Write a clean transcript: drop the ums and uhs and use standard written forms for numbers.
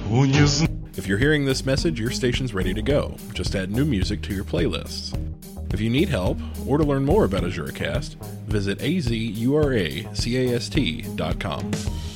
If you're hearing this message, your station's ready to go. Just add new music to your playlists. If you need help, or to learn more about AzuraCast, visit azuracast.com.